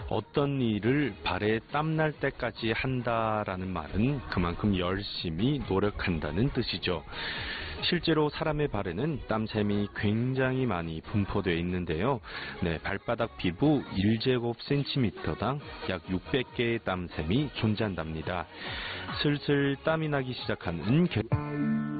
어떤 일을 발에 땀날 때까지 한다라는 말은 그만큼 열심히 노력한다는 뜻이죠. 실제로 사람의 발에는 땀샘이 굉장히 많이 분포되어 있는데요. 네, 발바닥 피부 1제곱센티미터당 약 600개의 땀샘이 존재한답니다. 슬슬 땀이 나기 시작하는